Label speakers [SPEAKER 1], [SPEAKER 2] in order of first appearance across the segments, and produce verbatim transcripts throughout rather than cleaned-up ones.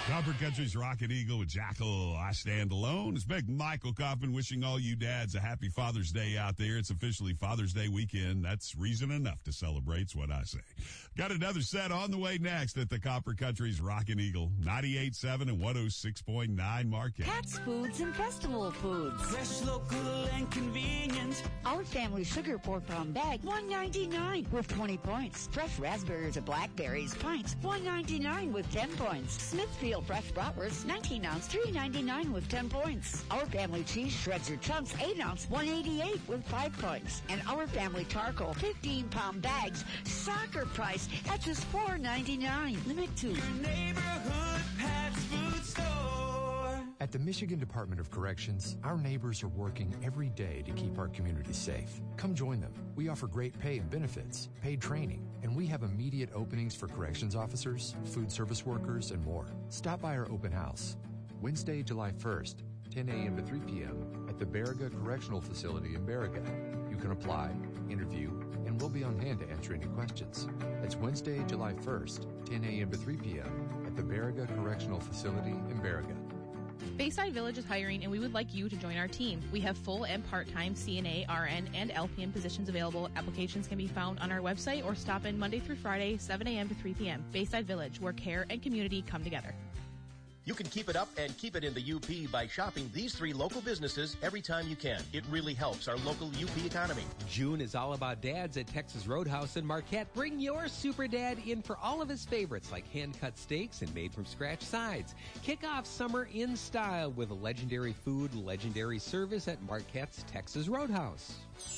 [SPEAKER 1] Copper Country's Rocket Eagle with Jackal, I Stand Alone. It's Big Michael Kaufman wishing all you dads a happy Father's Day out there. It's officially Father's Day weekend. That's reason enough to celebrate's what I say. Got another set on the way next at the Copper Country's Rocket Eagle, ninety-eight point seven and one oh six point nine Marquette.
[SPEAKER 2] Pat's Foods and Festival Foods.
[SPEAKER 3] Fresh, local, and convenient.
[SPEAKER 2] Our family sugar four pound bag, one ninety-nine with twenty points. Fresh raspberries or blackberries, pints, one ninety-nine with ten points. Smithfield fresh bratwurst, nineteen ounce, three ninety-nine with ten points. Our family cheese shreds or chunks, eight ounce, one eighty-eight with five points. And our family charcoal, fifteen pound bags, soccer price at just four ninety-nine. Limit two.
[SPEAKER 3] Your neighborhood Pat's Food Store.
[SPEAKER 4] At the Michigan Department of Corrections, our neighbors are working every day to keep our community safe. Come join them. We offer great pay and benefits, paid training, and we have immediate openings for corrections officers, food service workers, and more. Stop by our open house. Wednesday, July first, ten a.m. to three p.m. at the Baraga Correctional Facility in Baraga. You can apply, interview, and we'll be on hand to answer any questions. That's Wednesday, July first, ten a.m. to three p.m. at the Baraga Correctional Facility in Baraga.
[SPEAKER 5] Bayside Village is hiring, and we would like you to join our team. We have full and part-time C N A, R N, and L P N positions available. Applications can be found on our website or stop in Monday through Friday, seven a.m. to three p.m. Bayside Village, where care and community come together.
[SPEAKER 6] You can keep it up and keep it in the U P by shopping these three local businesses every time you can. It really helps our local U P economy.
[SPEAKER 7] June is all about dads at Texas Roadhouse in Marquette. Bring your super dad in for all of his favorites like hand-cut steaks and made-from-scratch sides. Kick off summer in style with legendary food, legendary service at Marquette's Texas Roadhouse.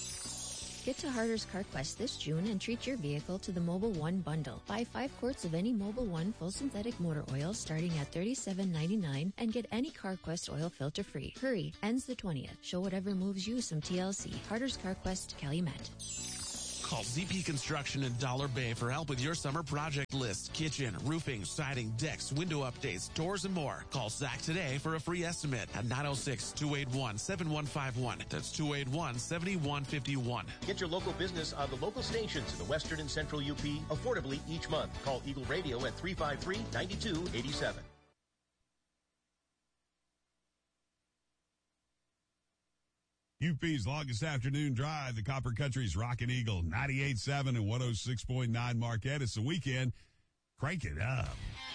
[SPEAKER 8] Get to Harder's CarQuest this June and treat your vehicle to the Mobil one bundle. Buy five quarts of any Mobil one full synthetic motor oil starting at thirty-seven ninety-nine and get any CarQuest oil filter free. Hurry, ends the twentieth. Show whatever moves you some T L C. Harder's CarQuest, Calumet.
[SPEAKER 9] Call Z P Construction in Dollar Bay for help with your summer project list. Kitchen, roofing, siding, decks, window updates, doors, and more. Call Zach today for a free estimate at nine oh six, two eight one, seven one five one. That's two eight one, seven one five one.
[SPEAKER 6] Get your local business on the local stations in the western and central U P affordably each month. Call Eagle Radio at three five three, nine two eight seven.
[SPEAKER 1] U P's longest afternoon drive, the Copper Country's Rocket Eagle, ninety-eight point seven and one oh six point nine Marquette. It's the weekend. Crank it up.